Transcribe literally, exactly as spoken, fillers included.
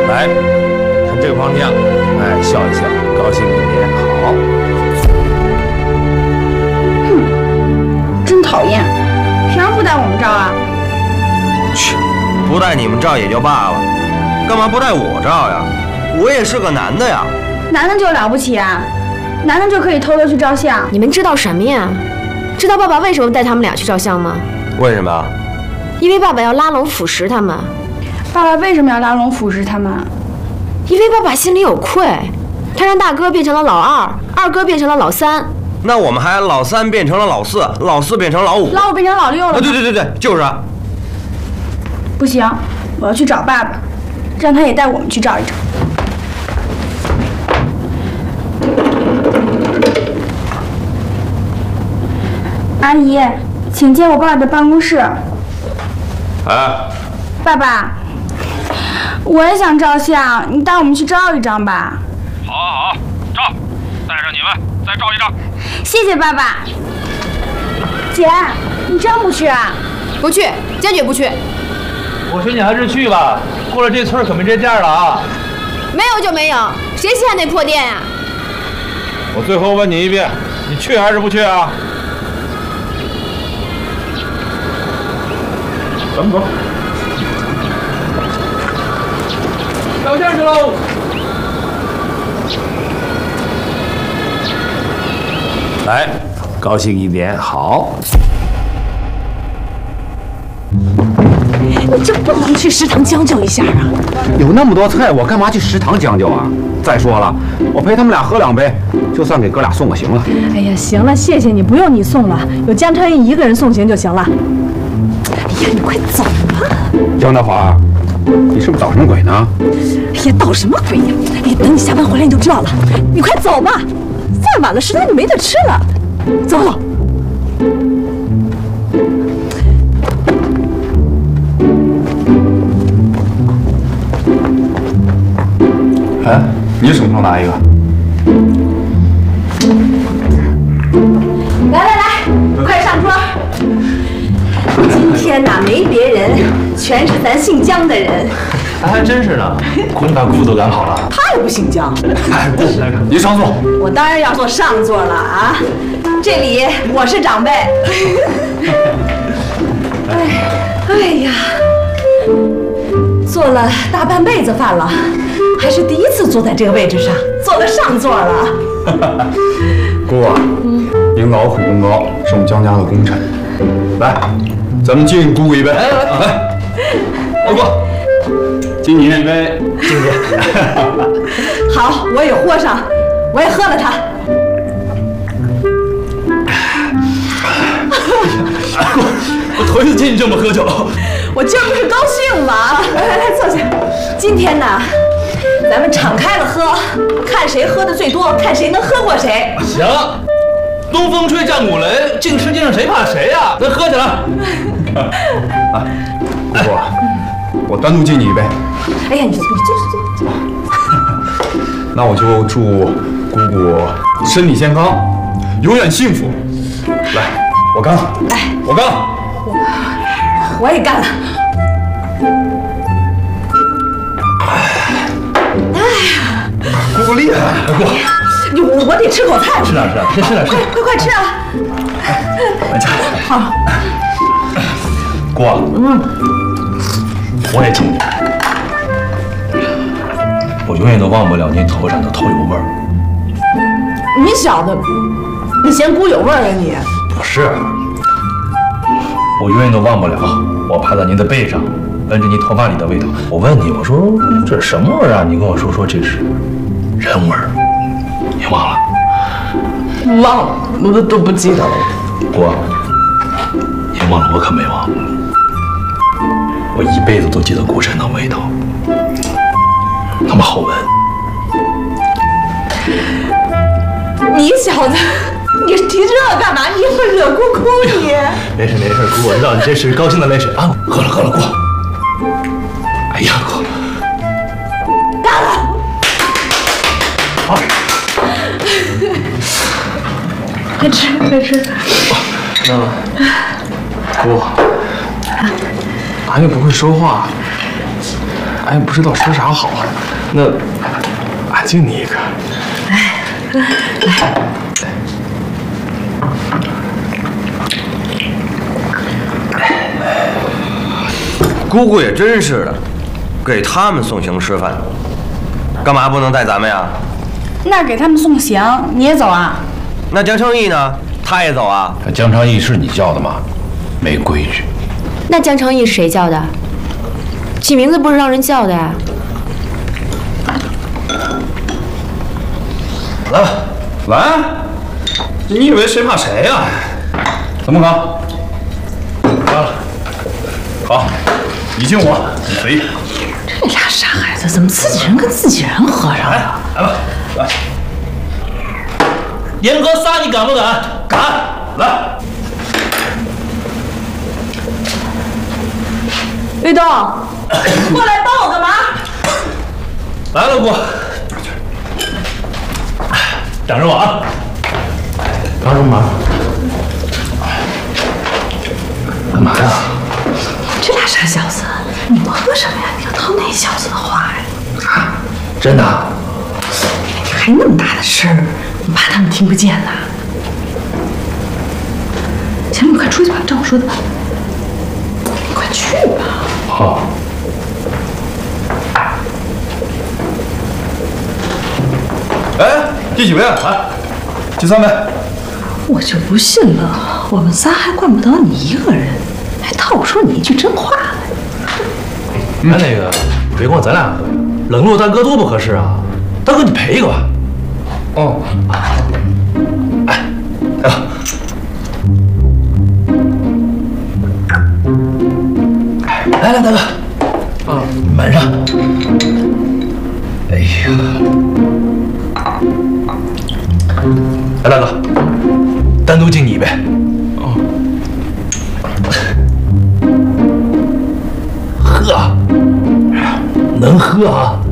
来，看这个方向，哎，笑一笑，高兴一点，好。 哼，真讨厌，凭什么不带我们照啊？ 去，不带你们照也就罢了，干嘛不带我照呀？我也是个男的呀。 男的就了不起啊？男的就可以偷偷去照相？ 你们知道什么呀？知道爸爸为什么带他们俩去照相吗？ 为什么？ 因为爸爸要拉拢腐蚀他们。 爸爸为什么要拉拢腐蚀他们？ 因为爸爸心里有愧，他让大哥变成了老二，二哥变成了老三。 那我们还老三变成了老四，老四变成老五， 老五变成老六了。 啊，对对对对，就是啊。 不行，我要去找爸爸，让他也带我们去照一照。阿姨，请见我爸爸的办公室。 哎， 爸爸，我也想照相，你带我们去照一张吧。 好，好，好，照，带着你们再照一张。 谢谢爸爸。姐，你真不去啊？ 不去，坚决不去。 我说你还是去吧，过了这村可没这店了啊。 没有就没有，谁稀罕那破店呀？ 我最后问你一遍，你去还是不去啊？ 走走。 照相去喽。 来，高兴一点，好。 你就不能去食堂将就一下啊？ 有那么多菜，我干嘛去食堂将就啊？再说了，我陪他们俩喝两杯，就算给哥俩送个行了。 哎呀，行了，谢谢你，不用你送了，有江成义一个人送行就行了。哎呀，你快走吧。 江德华，你是不是捣什么鬼呢？ 哎呀，捣什么鬼呀？哎，等你下班回来你就知道了。你快走吧，再晚了食堂就没得吃了。走走。 哎，你什么时候拿一个？ 来来来，快上桌。今天呐，没别人，全是咱姓江的人。 哎，还真是呢，姑你把姑都赶跑了。 他也不姓江。 哎，姑，你上座。 我当然要坐上座了啊！这里我是长辈。哎，哎呀，做了大半辈子饭了，还是第一次坐在这个位置上，坐得上座了。 姑啊，您劳苦功高，是我们江家的功臣。来，咱们敬姑姑一杯。来来来，老姑，敬你一杯，敬敬。 好，我也喝上，我也喝了它。 姑，我头一次见你这么喝酒。 我今儿不是高兴吗？来来来，坐下。今天呢，咱们敞开了喝，看谁喝的最多，看谁能喝过谁。 行，东风吹战鼓擂，这个世界上谁怕谁呀？咱喝起来。 啊，姑姑，我单独敬你一杯。 哎呀，你坐，你坐，坐坐。 那我就祝姑姑身体健康，永远幸福。来，我干了。 哎， 我干了。 我也干了。哎呀， 姑姑厉害，姑。 你我我得吃口菜。 吃点吃点，先吃点吃。 快快快吃啊！ 来家。 好。 姑，嗯，我也敬你。我永远都忘不了你头上的头油味儿。 你小子，你嫌姑有味儿啊你？ 不是，我永远都忘不了，我趴在您的背上，闻着您头发里的味道。我问你，我说这是什么味儿啊？你跟我说说这是人味儿。你忘了？ 忘了，我都都不记得了。 姑，你忘了，我可没忘。我一辈子都记得顾晨的味道，那么好闻。 你小子，你提这干嘛？你会惹姑姑你？ 没事没事，姑，我知道你这是高兴的泪水啊。喝了喝了，姑。哎呀，姑， 干了！ 好， 快吃快吃。 那姑，俺也不会说话， 俺也不知道说啥好。那俺敬你一个。 来，来。 姑姑也真是的，给他们送行吃饭，干嘛不能带咱们呀？ 那给他们送行，你也走啊？ 那江成义呢？他也走啊？ 江昌义是你叫的吗？没规矩。 那江成义是谁叫的？起名字不是让人叫的呀。 来来，你以为谁怕谁呀？怎么搞？来了，好，你敬我，你随意。 这俩傻孩子怎么自己人跟自己人喝上了？ 来吧，来。 严哥仨，你敢不敢？ 敢，来。 玉东，过来帮我干嘛？ 来了，姑。等着我啊！帮什么忙？干嘛呀？ 这俩傻小子，你们喝什么呀？你要套那小子的话呀？ 啊，真的？ 你还那么大的声儿，你怕他们听不见呐？行了，你快出去吧，照我说的吧。你快去吧。 好。 哎，第几杯？来，第三杯。 我就不信了，我们仨还管不到你一个人，还套我说你一句真话来。 哎，那个，别光咱俩喝呀，冷落大哥多不合适啊！大哥，你陪一个吧。哦。哎，来吧。来来，大哥，啊，满上。哎呀，来，大哥，单独敬你一杯。哦。喝，能喝啊！